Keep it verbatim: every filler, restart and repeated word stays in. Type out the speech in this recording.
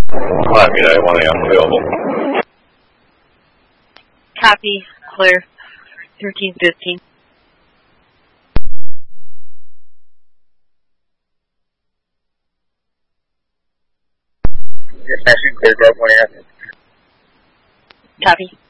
five United one A M available. Copy. Clear. thirteen fifteen. Dispatching clear, Grove one A M. Copy.